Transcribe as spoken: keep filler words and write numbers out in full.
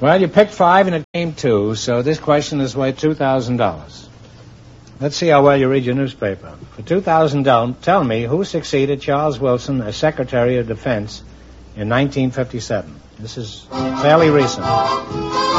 Well, you picked five and it came two, so this question is worth two thousand dollars. Let's see how well you read your newspaper. For two thousand dollars, tell me who succeeded Charles Wilson as Secretary of Defense in nineteen fifty-seven. This is fairly recent.